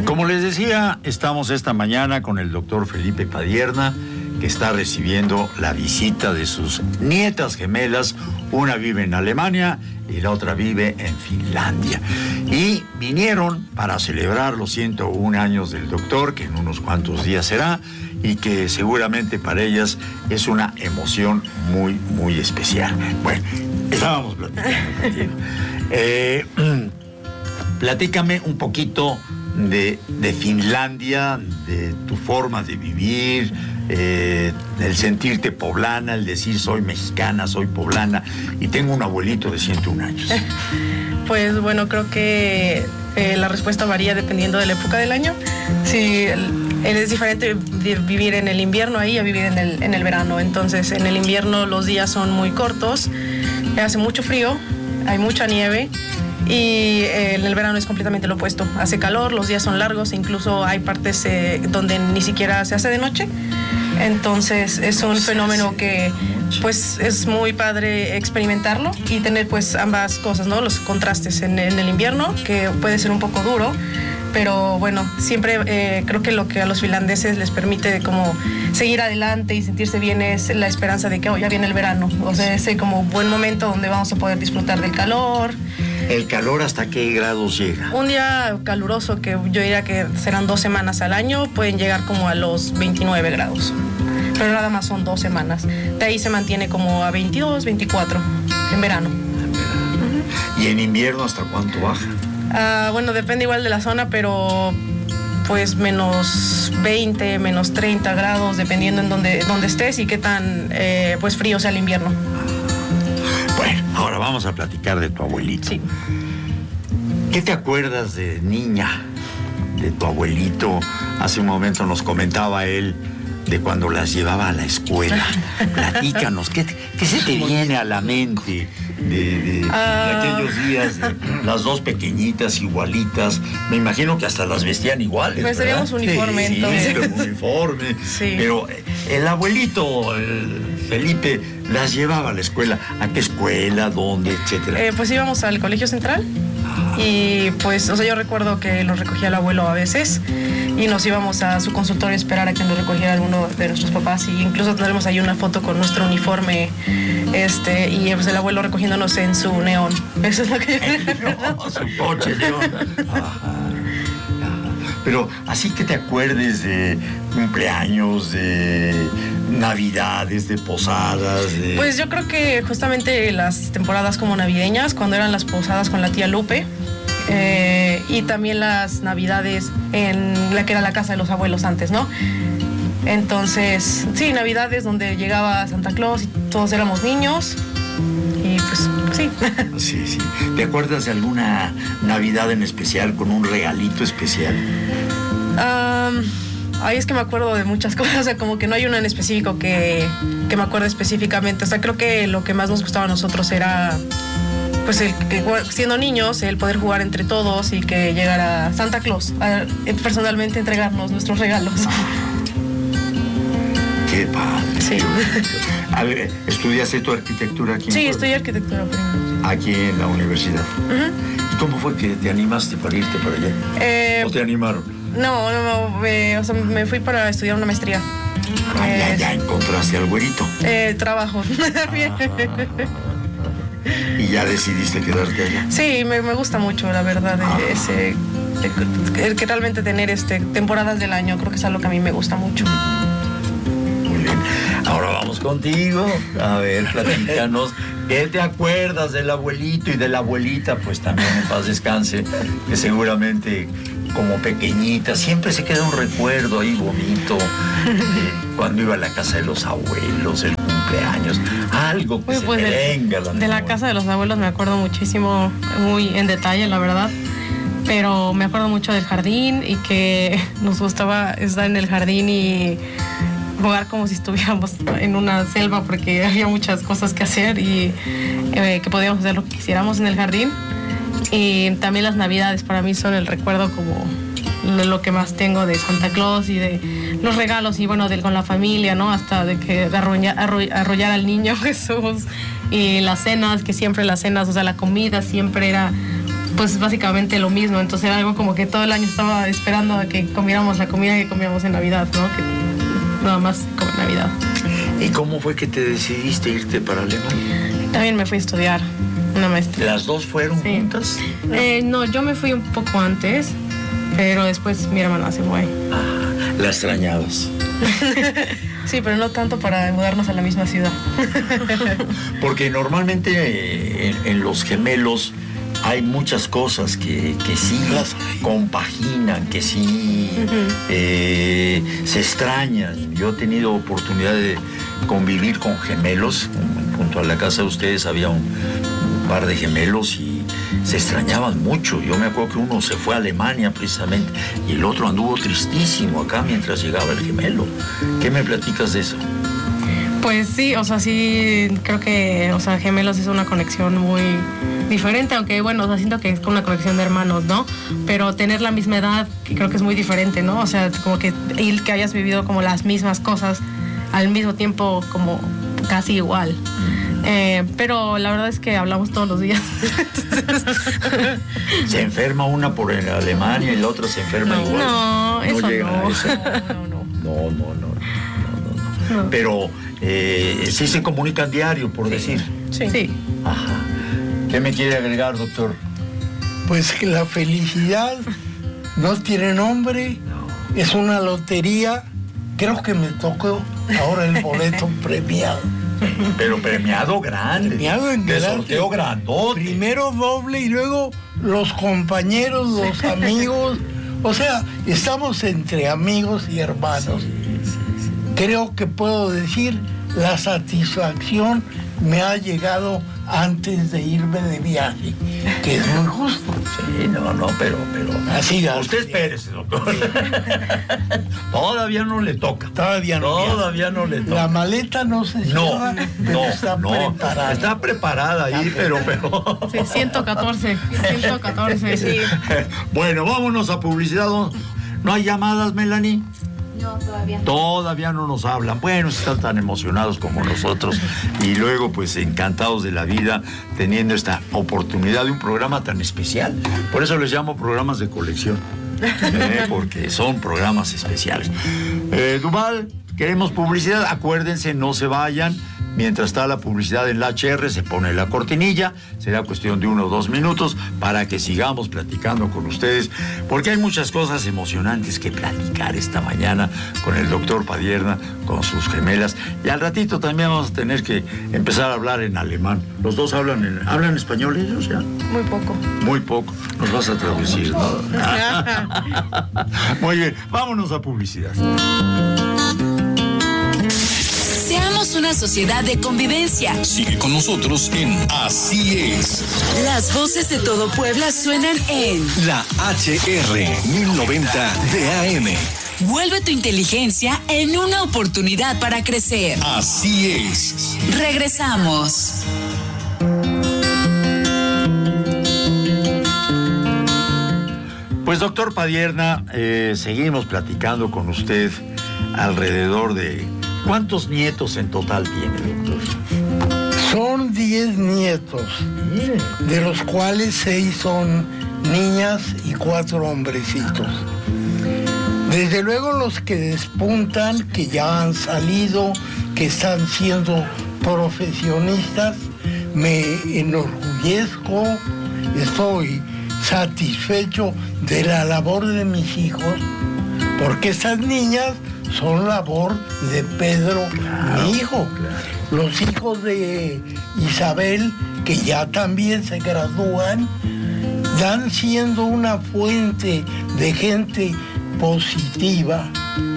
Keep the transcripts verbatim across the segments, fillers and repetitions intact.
Como les decía, estamos esta mañana con el doctor Felipe Padierna, que está recibiendo la visita de sus nietas gemelas. Una vive en Alemania y la otra vive en Finlandia. Y vinieron para celebrar los ciento uno años del doctor, que en unos cuantos días será, y que seguramente para ellas es una emoción muy, muy especial. Bueno, estábamos platicando contigo. Eh, platícame un poquito de, de Finlandia, de tu forma de vivir, eh, el sentirte poblana, el decir soy mexicana, soy poblana, y tengo un abuelito de ciento uno años. Pues bueno, creo que eh, la respuesta varía dependiendo de la época del año. Sí, el, el es diferente de vivir en el invierno ahí a vivir en el, en el verano. Entonces, en el invierno los días son muy cortos, hace mucho frío, hay mucha nieve. Y eh, en el verano es completamente lo opuesto. Hace calor, los días son largos, incluso hay partes eh, donde ni siquiera se hace de noche. Entonces es un fenómeno que pues es muy padre experimentarlo y tener pues ambas cosas, ¿no? Los contrastes en, en el invierno, que puede ser un poco duro, pero bueno, siempre eh, creo que lo que a los finlandeses les permite como seguir adelante y sentirse bien es la esperanza de que oh, ya viene el verano. O sea, ese como buen momento donde vamos a poder disfrutar del calor. ¿El calor hasta qué grados llega? Un día caluroso, que yo diría que serán dos semanas al año, pueden llegar como a los veintinueve grados. Pero nada más son dos semanas. De ahí se mantiene como a veintidós, veinticuatro en verano. Uh-huh. ¿Y en invierno hasta cuánto baja? Uh, bueno, depende igual de la zona, pero pues menos veinte, menos treinta grados, dependiendo en donde, donde estés y qué tan eh, pues frío sea el invierno. Bueno, ahora vamos a platicar de tu abuelito. Sí. ¿Qué te acuerdas de niña, de tu abuelito? Hace un momento nos comentaba él de cuando las llevaba a la escuela. Platícanos, ¿qué, qué se te viene a la mente de, de, uh... de aquellos días, de las dos pequeñitas igualitas? Me imagino que hasta las vestían iguales, pues teníamos uniforme, sí, entonces. Sí, uniforme. Sí. Pero el abuelito, el Felipe, las llevaba a la escuela. ¿A qué escuela? ¿Dónde? Etcétera. Eh, pues íbamos al Colegio Central. Y pues, o sea, yo recuerdo que los recogía el abuelo a veces y nos íbamos a su consultorio a esperar a que nos recogiera alguno de nuestros papás, y incluso tenemos ahí una foto con nuestro uniforme, este, y pues el abuelo recogiéndonos en su neón. Eso es lo que yo no, su coche neón. Ajá, ajá. Pero así que te acuerdes de cumpleaños, de navidades, de posadas, de... Pues yo creo que justamente las temporadas como navideñas, cuando eran las posadas con la tía Lupe, eh, y también las navidades en la que era la casa de los abuelos antes, ¿no? Entonces, sí, navidades donde llegaba Santa Claus y todos éramos niños, y pues sí. Sí, sí. ¿Te acuerdas de alguna Navidad en especial con un regalito especial? Um, Ay, es que me acuerdo de muchas cosas, o sea, como que no hay una en específico que, que me acuerde específicamente. O sea, creo que lo que más nos gustaba a nosotros era, pues, el que siendo niños, el poder jugar entre todos y que llegara Santa Claus a personalmente entregarnos nuestros regalos. Qué padre. Sí. A ver, ¿estudiaste tu arquitectura aquí en Sí, Puebla? estudié arquitectura primero. Aquí en la universidad. Uh-huh. ¿Y cómo fue que te animaste para irte para allá? Eh, ¿O te animaron? No, no, no, eh, o sea, me fui para estudiar una maestría. Ah, eh, ya, ya encontraste al güerito. Eh, trabajo. ¿Y ya decidiste quedarte allá? Sí, me, me gusta mucho, la verdad, ah. ese, el que realmente tener este, temporadas del año, creo que es algo que a mí me gusta mucho. Muy bien. Ahora vamos contigo. A ver, platícanos. ¿Qué te acuerdas del abuelito y de la abuelita? Pues también en paz descanse, que seguramente como pequeñita siempre se queda un recuerdo ahí bonito de cuando iba a la casa de los abuelos, el cumpleaños, algo que Uy, se pues me de, venga la de la casa de los abuelos me acuerdo muchísimo, muy en detalle, la verdad. Pero me acuerdo mucho del jardín y que nos gustaba estar en el jardín y jugar como si estuviéramos en una selva, porque había muchas cosas que hacer y eh, que podíamos hacer lo que quisiéramos en el jardín. Y también las navidades para mí son el recuerdo como lo que más tengo de Santa Claus y de los regalos y bueno, de, con la familia, ¿no? Hasta de que de arrollar, arrollar al niño Jesús y las cenas, que siempre las cenas, o sea, la comida siempre era pues básicamente lo mismo. Entonces era algo como que todo el año estaba esperando a que comiéramos la comida que comíamos en Navidad, ¿no? Que nada más como en Navidad. ¿Y cómo fue que te decidiste irte para Alemania? También me fui a estudiar una maestría. ¿Las dos fueron sí. juntas? Eh, no, yo me fui un poco antes, pero después mi hermana se fue. Ah, ¿la extrañabas? Sí, pero no tanto para mudarnos a la misma ciudad. Porque normalmente eh, en, en los gemelos hay muchas cosas que, que sí las compaginan, que sí uh-huh. eh, se extrañan. Yo he tenido oportunidad de convivir con gemelos. Junto a la casa de ustedes había un, un par de gemelos y se extrañaban mucho. Yo me acuerdo que uno se fue a Alemania precisamente y el otro anduvo tristísimo acá mientras llegaba el gemelo. ¿Qué me platicas de eso? Pues sí, o sea, sí, creo que, o sea, gemelos es una conexión muy diferente, aunque bueno, o sea, siento que es como una conexión de hermanos, ¿no? Pero tener la misma edad, que creo que es muy diferente, ¿no? O sea, como que, y que hayas vivido como las mismas cosas al mismo tiempo, como casi igual. Eh, pero la verdad es que hablamos todos los días. Se enferma una por en Alemania y la otra se enferma no, igual. No, eso no. A eso. No, no, no, no, no, no, no, no. Pero eh, sí se comunican diario, por sí. decir. Sí. sí. Ajá. ¿Qué me quiere agregar, doctor? Pues que la felicidad no tiene nombre, no. Es una lotería. Creo que me tocó ahora el boleto premiado. Pero premiado grande. Premiado en de grande. Sorteo grandote. Primero doble y luego los compañeros, los amigos. O sea, estamos entre amigos y hermanos. Sí, sí, sí. Creo que puedo decir, la satisfacción me ha llegado antes de irme de viaje, que es muy justo. Sí, no, no, pero, pero... Así, así. Usted espérese, doctor. Todavía no le toca. Todavía no. Todavía no le toca. La maleta no se cierra, no, pero no, está no, preparada. Está preparada ahí, pero, pero... Sí, ciento catorce, ciento catorce, sí. Bueno, vámonos a publicidad. ¿No hay llamadas, Melanie? No, todavía. Todavía no nos hablan. Bueno, están tan emocionados como nosotros y luego pues encantados de la vida teniendo esta oportunidad de un programa tan especial. Por eso les llamo programas de colección, ¿eh? Porque son programas especiales. Eh, Duval, queremos publicidad. Acuérdense, no se vayan. Mientras está la publicidad en la H R, se pone la cortinilla. Será cuestión de uno o dos minutos para que sigamos platicando con ustedes, porque hay muchas cosas emocionantes que platicar esta mañana con el doctor Padierna, con sus gemelas. Y al ratito también vamos a tener que empezar a hablar en alemán. Los dos hablan en, ¿hablan español ellos ya? Muy poco. Muy poco. Nos vas a traducir, ¿no? Muy bien, vámonos a publicidad. Seamos una sociedad de convivencia. Sigue con nosotros en Así es. Las voces de todo Puebla suenan en La H R mil noventa de A M. Vuelve tu inteligencia en una oportunidad para crecer. Así es. Regresamos. Pues doctor Padierna, eh, seguimos platicando con usted alrededor de... ¿Cuántos nietos en total tiene, doctor? Son diez nietos, de los cuales seis son niñas y cuatro hombrecitos. Desde luego los que despuntan, que ya han salido, que están siendo profesionistas, me enorgullezco, estoy satisfecho de la labor de mis hijos, porque estas niñas son labor de Pedro, claro, mi hijo. Claro. Los hijos de Isabel, que ya también se gradúan, dan siendo una fuente de gente positiva,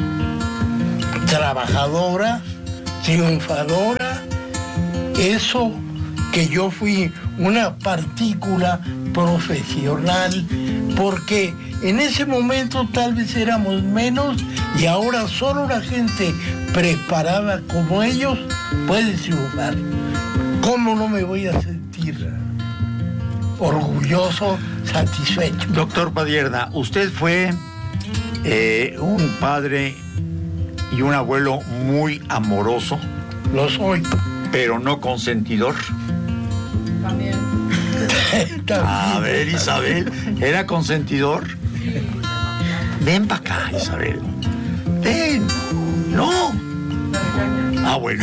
trabajadora, triunfadora. Eso que yo fui una partícula profesional, porque en ese momento tal vez éramos menos y ahora solo la gente preparada como ellos puede triunfar. ¿Cómo no me voy a sentir orgulloso, satisfecho? Doctor Padierna, usted fue eh, un padre y un abuelo muy amoroso. Lo soy. Pero no consentidor. También. A ver, Isabel, ¿era consentidor? Ven para acá, Isabel. Ven. No. Ah, bueno.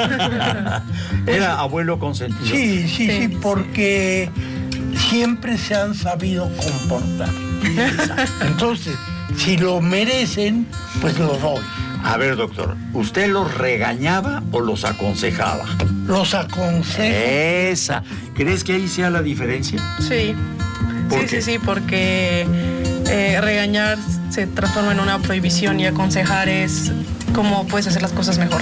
Era abuelo consentidor. Sí, sí, sí, Sí, porque siempre se han sabido comportar. Entonces, si lo merecen, pues lo doy. A ver, doctor, ¿usted los regañaba o los aconsejaba? Los aconsejo. Esa. ¿Crees que ahí sea la diferencia? Sí, ¿Por sí, qué? sí, sí, porque eh, regañar se transforma en una prohibición y aconsejar es cómo puedes hacer las cosas mejor.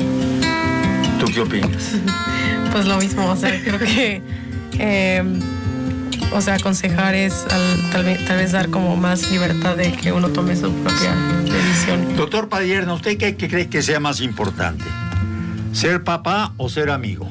¿Tú qué opinas? Pues lo mismo, o sea, creo que, eh, o sea, aconsejar es al- tal, vez, tal vez dar como más libertad de que uno tome su propia decisión. Doctor Padierna, ¿usted qué, qué cree que sea más importante? ¿Ser papá o ser amigo?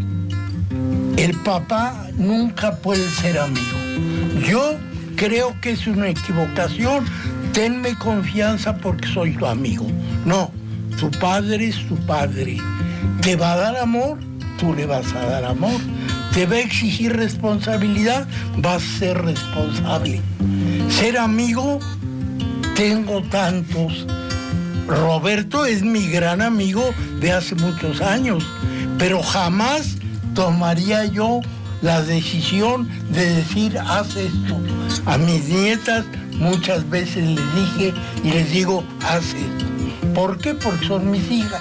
El papá nunca puede ser amigo. Yo creo que es una equivocación. Tenme confianza porque soy tu amigo. No, tu padre es tu padre. Te va a dar amor, tú le vas a dar amor. Te va a exigir responsabilidad, vas a ser responsable. Ser amigo, tengo tantos. Roberto es mi gran amigo de hace muchos años, pero jamás tomaría yo la decisión de decir, haz esto. A mis nietas muchas veces les dije y les digo, haz esto. ¿Por qué? Porque son mis hijas.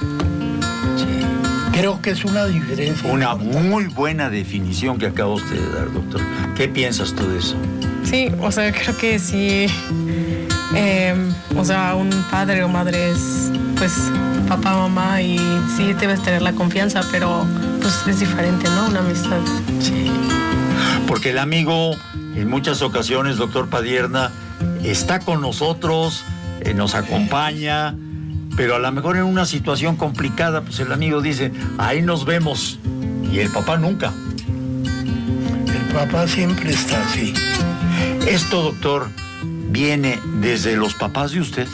Creo que es una diferencia. Una muy buena definición que acaba usted de dar, doctor. ¿Qué piensas tú de eso? Sí, o sea, creo que sí, eh, o sea, un padre o madre es, pues, papá, mamá, y sí debes tener la confianza, pero, pues, es diferente, ¿no? Una amistad. Sí. Porque el amigo, en muchas ocasiones, doctor Padierna, está con nosotros, eh, nos acompaña, pero a lo mejor en una situación complicada, pues el amigo dice, ahí nos vemos, y el papá nunca. El papá siempre está así. Esto, doctor, viene desde los papás de usted.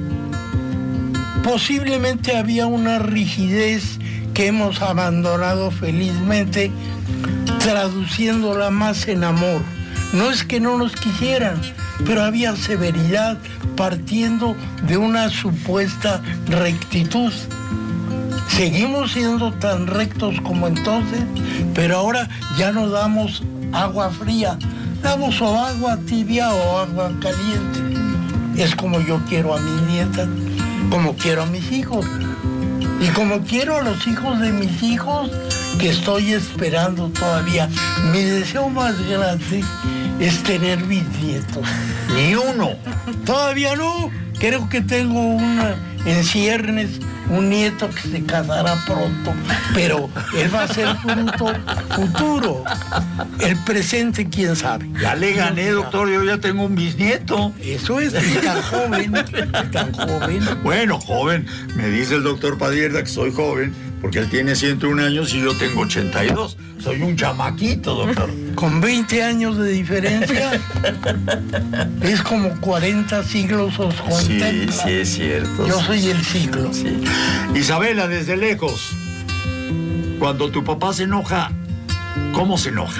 Posiblemente había una rigidez que hemos abandonado felizmente, traduciéndola más en amor. No es que no nos quisieran, pero había severidad partiendo de una supuesta rectitud. Seguimos siendo tan rectos como entonces, pero ahora ya no damos agua fría, damos o agua tibia o agua caliente. Es como yo quiero a mis nietas, como quiero a mis hijos. Y como quiero a los hijos de mis hijos, que estoy esperando todavía. Mi deseo más grande es tener bisnietos. Ni uno. Todavía no. Creo que tengo una en ciernes, un nieto que se casará pronto, pero él va a ser fruto futuro. El presente, quién sabe. Ya le gané, doctor, yo ya tengo un bisnieto. Eso es, y tan joven, tan joven. Bueno, joven, me dice el doctor Padierna que soy joven, porque él tiene ciento uno años y yo tengo ochenta y dos. Soy un chamaquito, doctor. Con veinte años de diferencia, es como cuarenta siglos os Sí, contemplan. sí, es cierto. Yo soy el siglo. Sí. Isabela, desde lejos, cuando tu papá se enoja, ¿cómo se enoja?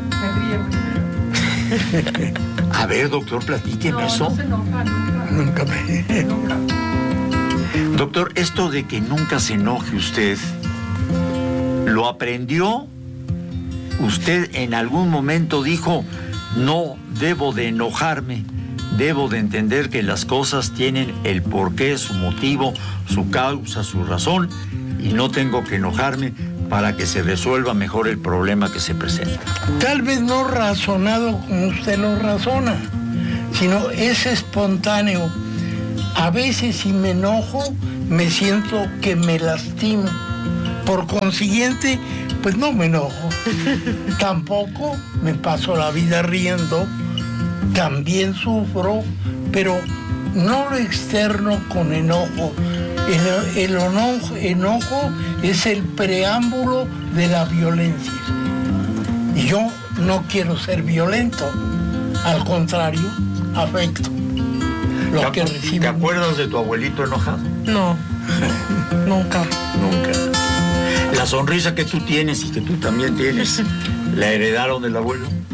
A ver, doctor, platíqueme eso. No se enoja, nunca. Nunca me... Nunca. Doctor, esto de que nunca se enoje usted, ¿lo aprendió? ¿Usted en algún momento dijo, no debo de enojarme, debo de entender que las cosas tienen el porqué, su motivo, su causa, su razón, y no tengo que enojarme para que se resuelva mejor el problema que se presenta? Tal vez no razonado como usted lo razona, sino es espontáneo. A veces si me enojo, me siento que me lastimo. Por consiguiente, pues no me enojo. Tampoco me paso la vida riendo, también sufro, pero no lo externo con enojo. El, el enojo, enojo es el preámbulo de la violencia. Y yo no quiero ser violento, al contrario, afecto. Lo que ¿Te recibo. acuerdas de tu abuelito enojado? No, nunca. Nunca. La sonrisa que tú tienes y que tú también tienes, ¿la heredaron del abuelo?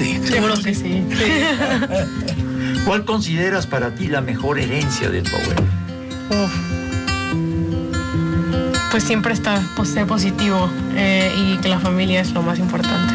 Sí, Seguro que sí. sí. ¿Cuál consideras para ti la mejor herencia de tu abuelo? Uf. Pues siempre está, pues, ser positivo eh, y que la familia es lo más importante.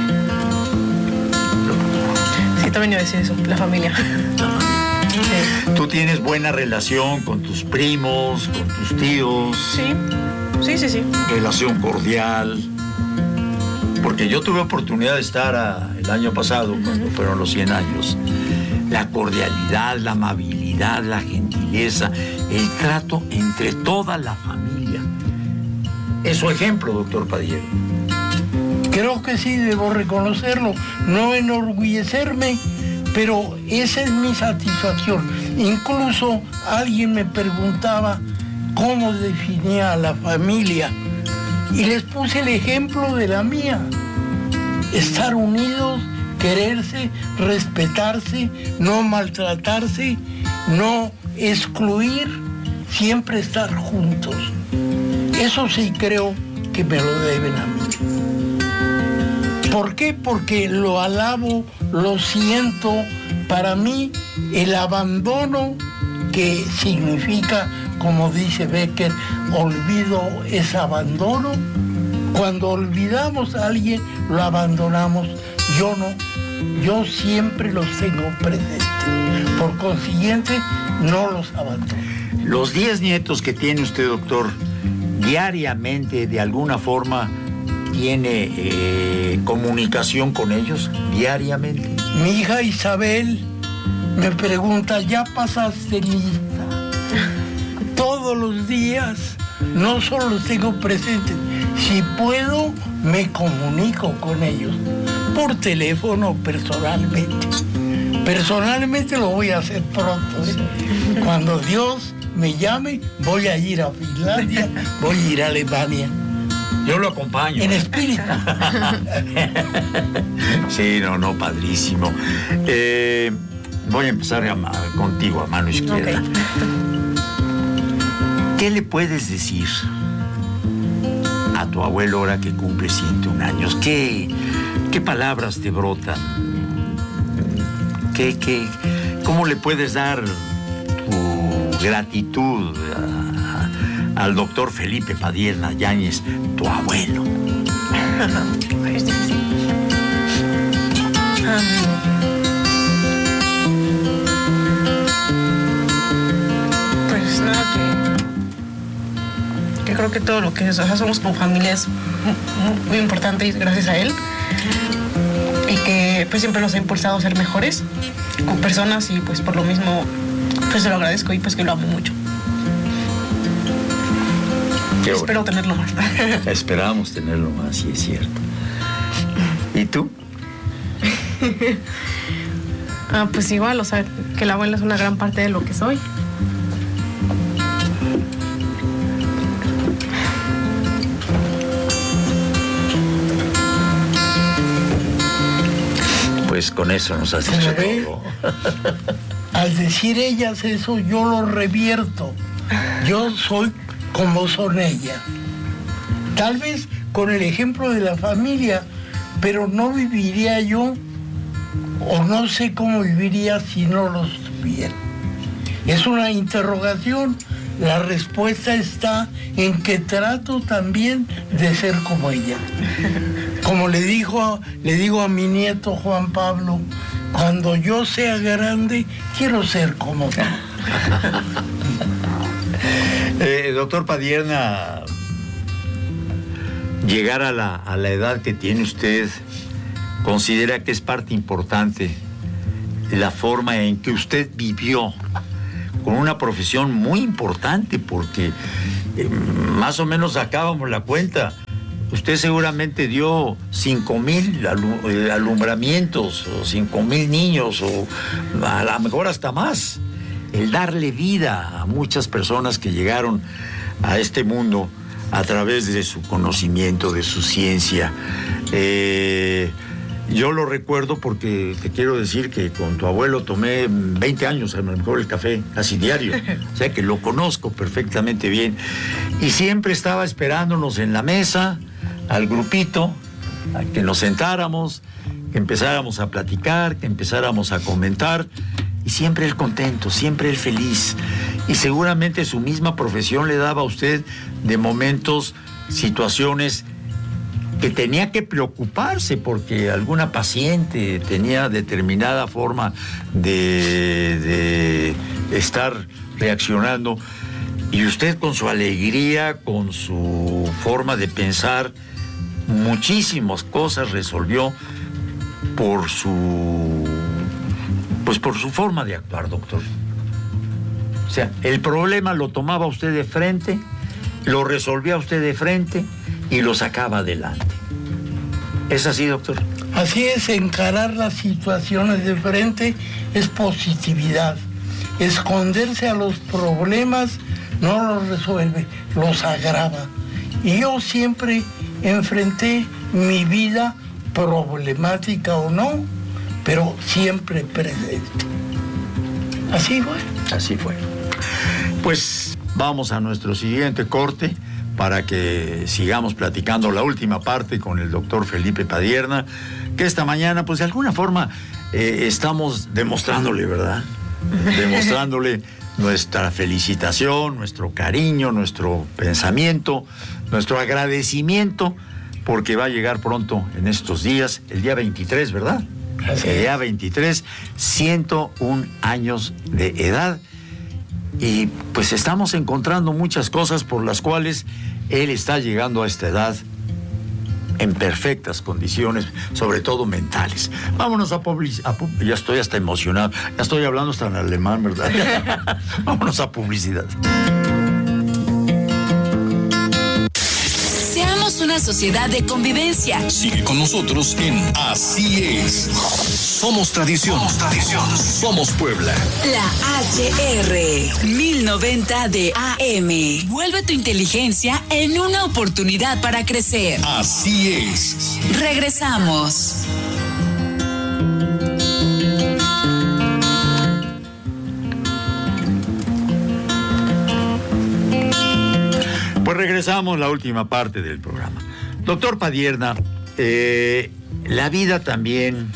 Sí, también iba a decir eso, la familia. Sí. ¿Tú tienes buena relación con tus primos, con tus tíos? Sí, sí, sí, sí. Relación cordial. Porque yo tuve oportunidad de estar a, el año pasado, cuando fueron los cien años. La cordialidad, la amabilidad, la gentileza, el trato entre toda la familia. Es su ejemplo, doctor Padierna. Creo que sí, debo reconocerlo, no enorgullecerme, pero esa es mi satisfacción. Incluso alguien me preguntaba cómo definía a la familia y les puse el ejemplo de la mía. Estar unidos, quererse, respetarse, no maltratarse, no excluir, siempre estar juntos. Eso sí creo que me lo deben a mí. ¿Por qué? Porque lo alabo, lo siento. Para mí, el abandono que significa, como dice Becker, olvido es abandono. Cuando olvidamos a alguien, lo abandonamos. Yo no. Yo siempre los tengo presentes. Por consiguiente, no los abandono. Los diez nietos que tiene usted, doctor, diariamente, de alguna forma, ¿tiene eh, comunicación con ellos? Diariamente. Mi hija Isabel me pregunta, ¿ya pasaste lista? Todos los días, no solo los tengo presentes, si puedo, me comunico con ellos, por teléfono, personalmente. Personalmente lo voy a hacer pronto, ¿eh? Cuando Dios me llame, voy a ir a Finlandia, voy a ir a Alemania. Yo lo acompaño. En espíritu. Sí, no, no, padrísimo. Eh, voy a empezar a, contigo a mano izquierda. Okay. ¿Qué le puedes decir a tu abuelo ahora que cumple ciento un años? ¿Qué, qué palabras te brotan? ¿Qué, qué, ¿Cómo le puedes dar tu gratitud a, al doctor Felipe Padierna Yáñez, tu abuelo? Es difícil. Um, pues nada, que, que creo que todo lo que es, o sea, somos como familia es muy, muy importante y gracias a él. Y que pues siempre nos ha impulsado a ser mejores como personas y pues por lo mismo pues se lo agradezco y pues que lo amo mucho. Qué Espero bueno. tenerlo más. Esperamos tenerlo más, sí es cierto. ¿Y tú? Ah, pues igual, o sea, que el abuelo es una gran parte de lo que soy. Pues con eso nos has dicho ¿Se ve? todo. Al decir ellas eso, yo lo revierto. Yo soy como son ellas. Tal vez con el ejemplo de la familia, pero no viviría yo, o no sé cómo viviría si no los tuviera. Es una interrogación. La respuesta está en que trato también de ser como ella. Como le dijo, le digo a mi nieto Juan Pablo, cuando yo sea grande, quiero ser como tú. Eh, doctor Padierna, llegar a la, a la edad que tiene usted, ¿considera que es parte importante de la forma en que usted vivió con una profesión muy importante? Porque eh, más o menos sacábamos la cuenta. Usted seguramente dio cinco mil alumbramientos, o cinco mil niños, o a lo mejor hasta más. El darle vida a muchas personas que llegaron a este mundo a través de su conocimiento, de su ciencia. Eh, yo lo recuerdo porque te quiero decir que con tu abuelo tomé veinte años, a lo mejor el café casi diario. O sea que lo conozco perfectamente bien. Y siempre estaba esperándonos en la mesa, al grupito, a que nos sentáramos, que empezáramos a platicar, que empezáramos a comentar, y siempre él contento, siempre él feliz. Y seguramente su misma profesión le daba a usted de momentos, situaciones que tenía que preocuparse porque alguna paciente tenía determinada forma de, de estar reaccionando, y usted con su alegría, con su forma de pensar, muchísimas cosas resolvió por su pues por su forma de actuar, doctor. O sea, el problema lo tomaba usted de frente, lo resolvía usted de frente y lo sacaba adelante. ¿Es así, doctor? Así es, encarar las situaciones de frente es positividad. Esconderse a los problemas no los resuelve, los agrava. Y yo siempre enfrenté mi vida, problemática o no, pero siempre presente. Así fue. Así fue. Pues vamos a nuestro siguiente corte para que sigamos platicando la última parte con el doctor Felipe Padierna, que esta mañana, pues de alguna forma, eh, estamos demostrándole, ¿verdad? Demostrándole nuestra felicitación, nuestro cariño, nuestro pensamiento, nuestro agradecimiento, porque va a llegar pronto en estos días, el día veintitrés, ¿verdad? Así El día es. veintitrés, ciento un años de edad. Y pues estamos encontrando muchas cosas por las cuales él está llegando a esta edad en perfectas condiciones, sobre todo mentales. Vámonos a publicidad. Ya estoy hasta emocionado. Ya estoy hablando hasta en alemán, ¿verdad? Vámonos a publicidad. Seamos una sociedad de convivencia. Sigue con nosotros en Así es. Somos tradición. Somos tradición. Somos Puebla. La H R mil noventa de A M. Vuelve tu inteligencia en una oportunidad para crecer. Así es. Regresamos. Pues regresamos a la última parte del programa. Doctor Padierna, eh, la vida también,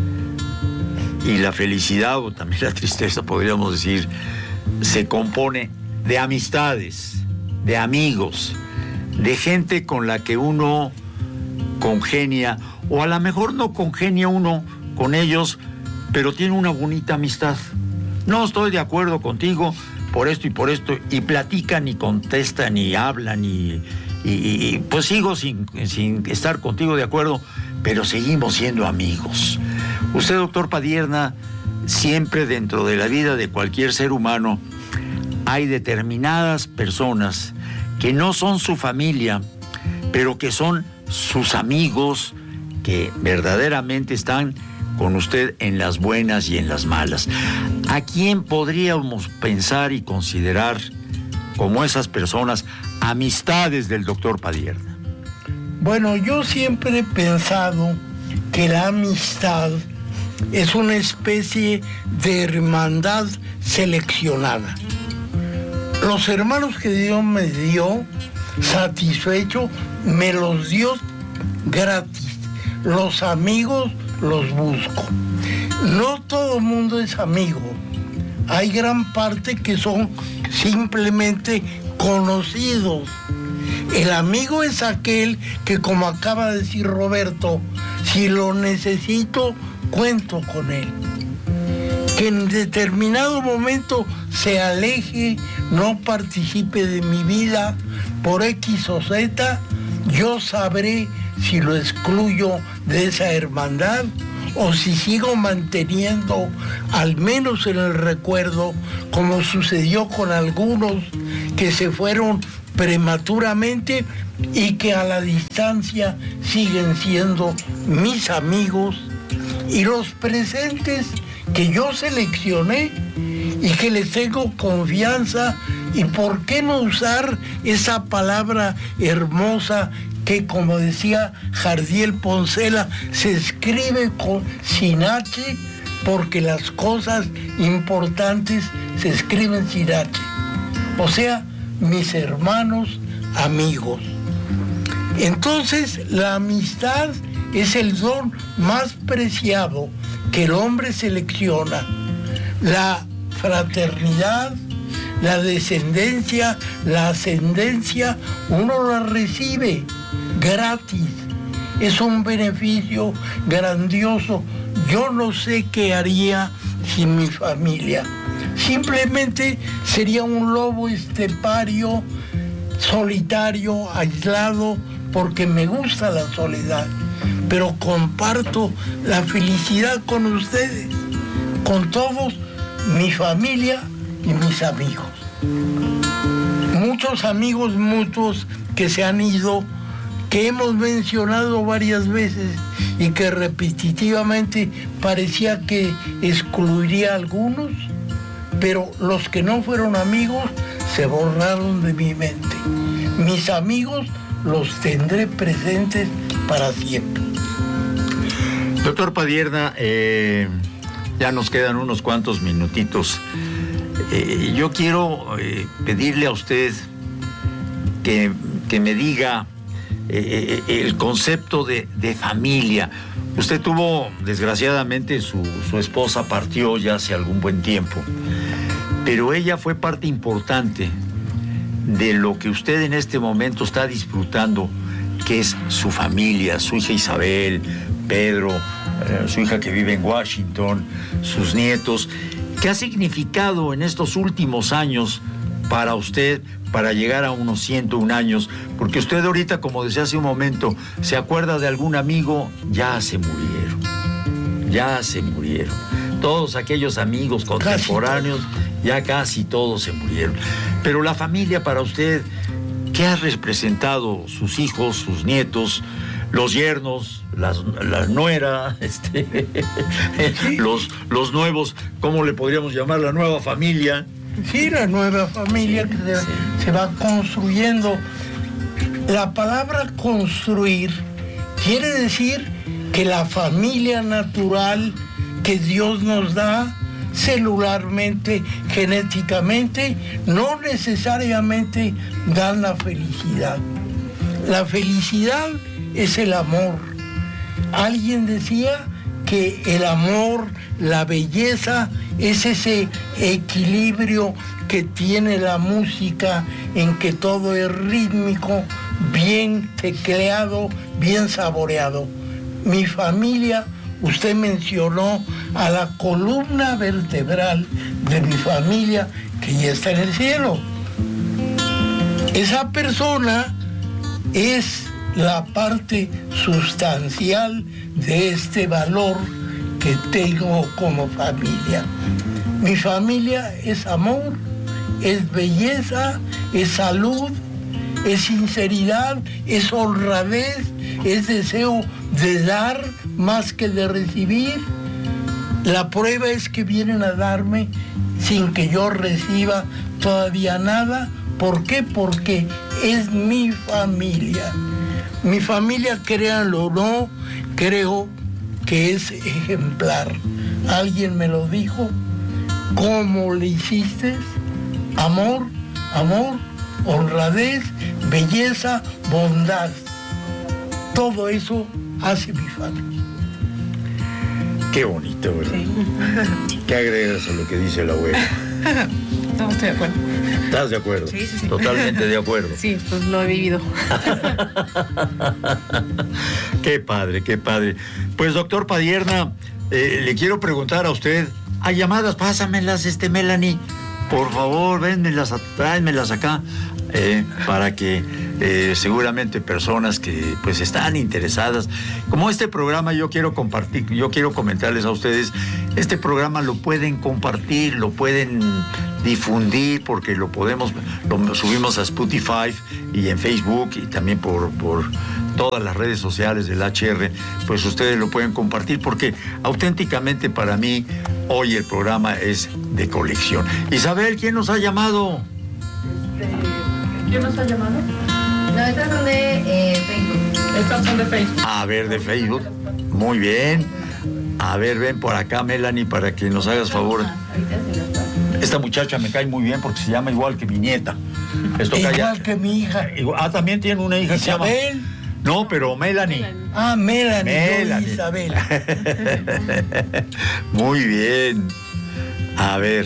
y la felicidad o también la tristeza, podríamos decir, se compone de amistades, de amigos, de gente con la que uno congenia, o a lo mejor no congenia uno con ellos, pero tiene una bonita amistad. No estoy de acuerdo contigo por esto y por esto, y platican y contestan y hablan y, y, y pues sigo sin, sin estar contigo de acuerdo, pero seguimos siendo amigos. Usted, doctor Padierna, siempre dentro de la vida de cualquier ser humano hay determinadas personas que no son su familia, pero que son sus amigos, que verdaderamente están con usted en las buenas y en las malas. ¿A quién podríamos pensar y considerar como esas personas amistades del doctor Padierna? Bueno, yo siempre he pensado que la amistad es una especie de hermandad seleccionada. Los hermanos que Dios me dio, satisfecho, me los dio gratis. Los amigos los busco. No todo el mundo es amigo. Hay gran parte que son simplemente conocidos. El amigo es aquel que, como acaba de decir Roberto, si lo necesito, cuento con él. Que en determinado momento se aleje, no participe de mi vida por X o Z, yo sabré si lo excluyo de esa hermandad o si sigo manteniendo, al menos en el recuerdo, como sucedió con algunos que se fueron prematuramente y que a la distancia siguen siendo mis amigos, y los presentes que yo seleccioné y que les tengo confianza. Y por qué no usar esa palabra hermosa que, como decía Jardiel Poncela, se escribe con, sin H, porque las cosas importantes se escriben sin H. O sea, mis hermanos, amigos. Entonces, la amistad es el don más preciado que el hombre selecciona. La fraternidad, la descendencia, la ascendencia, uno la recibe gratis. Es un beneficio grandioso. Yo no sé qué haría sin mi familia. Simplemente sería un lobo estepario, solitario, aislado, porque me gusta la soledad. Pero comparto la felicidad con ustedes, con todos, mi familia y mis amigos. Muchos amigos mutuos que se han ido, que hemos mencionado varias veces y que repetitivamente parecía que excluiría a algunos, pero los que no fueron amigos se borraron de mi mente. Mis amigos los tendré presentes para siempre. Doctor Padierna, eh, ya nos quedan unos cuantos minutitos. Eh, yo quiero eh, pedirle a usted que, que me diga eh, el concepto de, de familia. Usted tuvo, desgraciadamente, su, su esposa partió ya hace algún buen tiempo, pero ella fue parte importante de lo que usted en este momento está disfrutando, que es su familia, su hija Isabel, Pedro, eh, su hija que vive en Washington, sus nietos. ¿Qué ha significado en estos últimos años para usted, para llegar a unos ciento un años? Porque usted ahorita, como decía hace un momento, se acuerda de algún amigo, ya se murieron, ya se murieron. Todos aquellos amigos contemporáneos, ya casi todos se murieron. Pero la familia para usted, ¿qué ha representado sus hijos, sus nietos, los yernos, las, la nuera, este, los, los nuevos, ¿cómo le podríamos llamar? La nueva familia. Sí, la nueva familia que se, sí. se va construyendo. La palabra construir quiere decir que la familia natural que Dios nos da, celularmente, genéticamente, no necesariamente dan la felicidad. La felicidad es el amor. Alguien decía que el amor, la belleza, es ese equilibrio que tiene la música, en que todo es rítmico, bien tecleado, bien saboreado. Mi familia, usted mencionó a la columna vertebral de mi familia, que ya está en el cielo. Esa persona es la parte sustancial de este valor que tengo como familia. Mi familia es amor, es belleza, es salud, es sinceridad, es honradez, es deseo de dar más que de recibir. La prueba es que vienen a darme sin que yo reciba todavía nada. ¿Por qué? Porque es mi familia. Mi familia, créanlo o no, creo que es ejemplar. Alguien me lo dijo. ¿Cómo le hiciste? Amor, amor, honradez, belleza, bondad. Todo eso hace mi familia. Qué bonito, ¿verdad? Sí. ¿Qué agregas a lo que dice la abuela? No, estoy de acuerdo. ¿Estás de acuerdo? Sí, sí, sí. Totalmente de acuerdo. Sí, pues lo he vivido. Qué padre, qué padre. Pues, doctor Padierna, eh, le quiero preguntar a usted, hay llamadas, pásamelas, este Melanie, por favor, vénmelas, tráemelas acá, eh, para que eh, seguramente personas que pues están interesadas, como este programa yo quiero compartir, yo quiero comentarles a ustedes, este programa lo pueden compartir, lo pueden difundir, porque lo podemos, lo subimos a Spotify y en Facebook y también por, por todas las redes sociales del H R, pues ustedes lo pueden compartir, porque auténticamente para mí hoy el programa es de colección. Isabel, ¿quién nos ha llamado? Este, ¿Quién nos ha llamado? No, estas son de eh, Facebook. Estas son de Facebook. A ver, de Facebook. Muy bien. A ver, ven por acá, Melanie, para que nos hagas favor. Esta muchacha me cae muy bien porque se llama igual que mi nieta. Esto igual calla, que mi hija. Igual, ah, también tiene una hija que se llama... Isabel. No, pero Melanie. Ah, Melanie, Melanie. yo Isabel. Muy bien. A ver.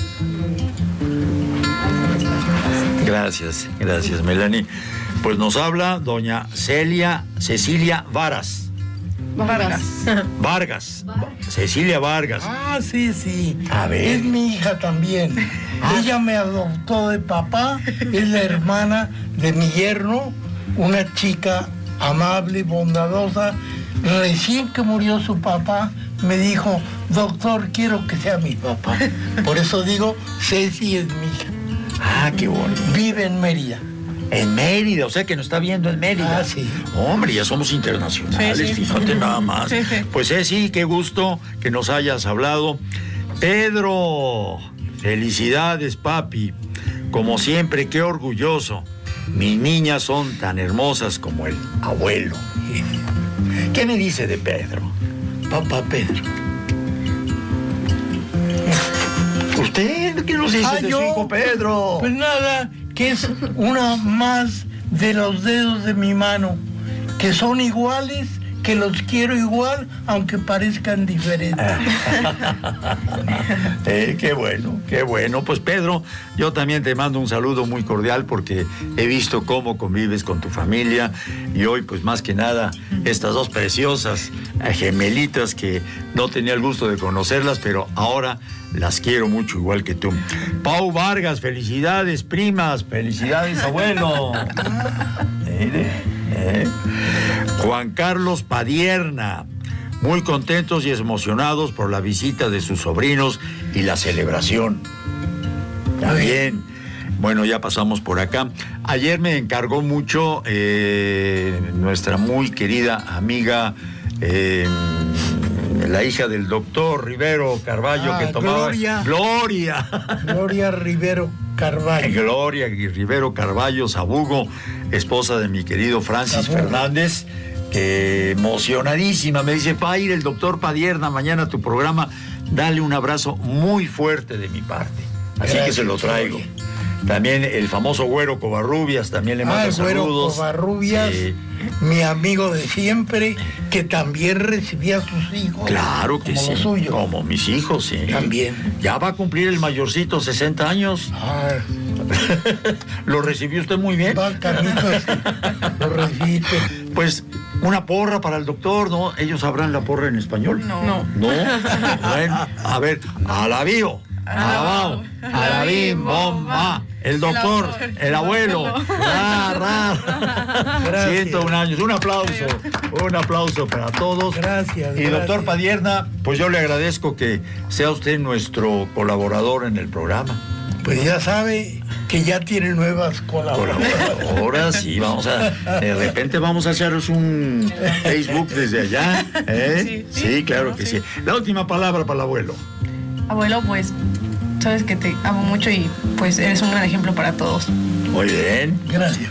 Gracias, gracias, Melanie. Pues nos habla doña Celia, Cecilia Varas. Vargas. Vargas. Cecilia Vargas. Ah, sí, sí. A ver. Es mi hija también. Ella me adoptó de papá, es la hermana de mi yerno, una chica amable, bondadosa. Recién que murió su papá, me dijo, doctor, quiero que sea mi papá. Por eso digo, Ceci es mi hija. Ah, qué bonito. Vive en Mérida. En Mérida, o sea que nos está viendo en Mérida. Ah, sí. Hombre, ya somos internacionales, Sí, sí. fíjate nada más. Sí, sí. Pues eh, sí, qué gusto que nos hayas hablado. Pedro, felicidades, papi. Como siempre, qué orgulloso. Mis niñas son tan hermosas como el abuelo. ¿Qué me dice de Pedro? Papá Pedro. ¿Usted qué nos dice Ah, de su yo. hijo Pedro? Pues nada, que es una más de los dedos de mi mano, que son iguales, que los quiero igual, aunque parezcan diferentes. Eh, qué bueno, qué bueno. Pues Pedro, yo también te mando un saludo muy cordial porque he visto cómo convives con tu familia y hoy pues más que nada estas dos preciosas eh, gemelitas que no tenía el gusto de conocerlas, pero ahora las quiero mucho igual que tú. Pau Vargas, felicidades primas, felicidades abuelo. Mire, eh. Juan Carlos Padierna, muy contentos y emocionados por la visita de sus sobrinos y la celebración. También, bueno, ya pasamos por acá. Ayer me encargó mucho eh, nuestra muy querida amiga, eh, la hija del doctor Rivero Carballo, Ah, que tomaba... Gloria. Gloria. Gloria Rivero Carvalho. Gloria Rivero Carballo Sabugo, esposa de mi querido Francis Sabugo. Fernández, que emocionadísima me dice, va a ir el doctor Padierna mañana a tu programa, dale un abrazo muy fuerte de mi parte. Así Gracias, que se lo traigo. Gloria. También el famoso Güero Covarrubias, también le manda Ah, el Güero saludos. Covarrubias, Sí. mi amigo de siempre, que también recibía a sus hijos. Claro que como sí, los suyos. como mis hijos, sí. También. Ya va a cumplir el mayorcito sesenta años. Ah, ¿Lo recibió usted muy bien? va camino, sí. Lo recibiste. Pues una porra para el doctor, ¿no? ¿Ellos sabrán la porra en español? No. No. ¿No? Bueno, a ver, alabío, alabao, alabim, bomba, el doctor, el abuelo, ra, ra. Gracias. ciento un años, un aplauso, un aplauso para todos. Gracias, Y doctor gracias. Padierna, pues yo le agradezco que sea usted nuestro colaborador en el programa. Pues ya sabe que ya tiene nuevas colaboradoras. Colaboradoras, sí, vamos a, de repente vamos a haceros un Facebook desde allá, ¿eh? Sí, Sí, sí, claro claro, que sí. sí. La última palabra para el abuelo. Abuelo, pues sabes que te amo mucho y pues eres un gran ejemplo para todos. Muy bien, Gracias.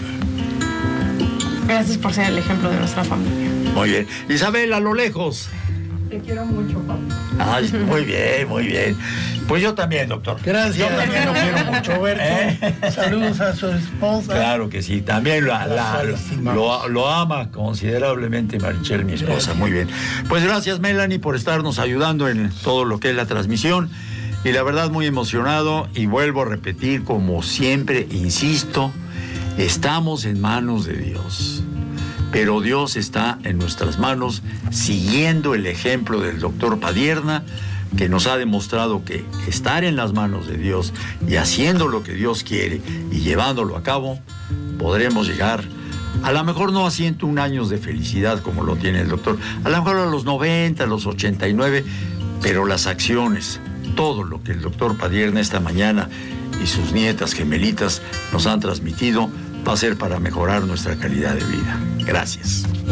Gracias por ser el ejemplo de nuestra familia. muy bien. Isabel, a lo lejos. Te quiero mucho, papá. Ay, muy bien, muy bien. Pues yo también, doctor. Gracias. Yo también lo quiero mucho. Roberto. ¿Eh? Saludos a su esposa. Claro que sí, también la- la- La estimamos. lo, lo ama considerablemente Marichel, mi esposa. Gracias. Muy bien. Pues gracias, Melanie, por estarnos ayudando en todo lo que es la transmisión. Y la verdad, muy emocionado. Y vuelvo a repetir, como siempre, insisto, estamos en manos de Dios. Pero Dios está en nuestras manos, siguiendo el ejemplo del doctor Padierna, que nos ha demostrado que estar en las manos de Dios y haciendo lo que Dios quiere y llevándolo a cabo, podremos llegar, a lo mejor no a ciento un años de felicidad como lo tiene el doctor, a lo mejor a los noventa, a los ochenta y nueve, pero las acciones, todo lo que el doctor Padierna esta mañana y sus nietas gemelitas nos han transmitido, va a ser para mejorar nuestra calidad de vida. Gracias.